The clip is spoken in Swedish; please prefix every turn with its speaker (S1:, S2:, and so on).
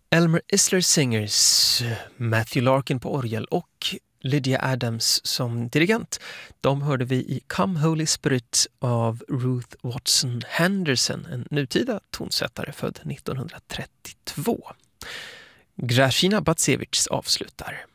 S1: Elmer Isler Singers, Matthew Larkin på orgel och Lydia Adams som dirigent. De hörde vi i Come Holy Spirit av Ruth Watson Henderson, en nutida tonsättare född 1932. Grażyna Bacewicz avslutar.